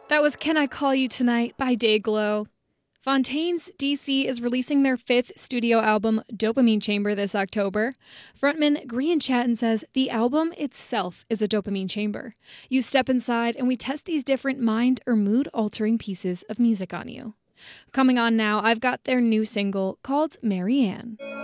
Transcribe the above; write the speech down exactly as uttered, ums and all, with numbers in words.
That was Can I Call You Tonight by Dayglow. Fontaines D C is releasing their fifth studio album, Dopamine Chamber, this October. Frontman Grian Chatten says the album itself is a dopamine chamber. You step inside and we test these different mind or mood-altering pieces of music on you. Coming on now, I've got their new single called Marianne.